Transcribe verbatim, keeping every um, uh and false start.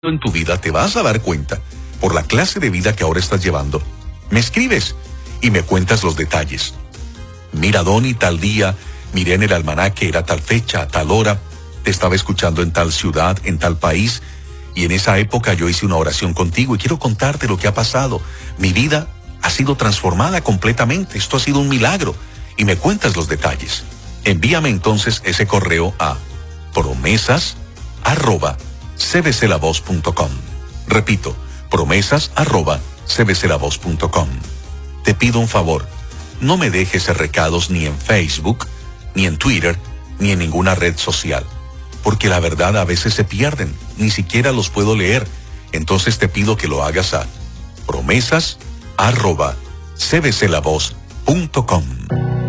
en tu vida te vas a dar cuenta, por la clase de vida que ahora estás llevando. Me escribes y me cuentas los detalles. Mira, Donny, tal día, miré en el almanaque, era tal fecha, a tal hora, te estaba escuchando en tal ciudad, en tal país, y en esa época yo hice una oración contigo y quiero contarte lo que ha pasado. Mi vida ha sido transformada completamente, esto ha sido un milagro, y me cuentas los detalles. Envíame entonces ese correo a promesas arroba c b c la voz punto com. Repito, promesas arroba c b c la voz punto com. Te pido un favor, no me dejes recados ni en Facebook, ni en Twitter, ni en ninguna red social, porque la verdad a veces se pierden, ni siquiera los puedo leer. Entonces te pido que lo hagas a promesas arroba c b c la voz punto com.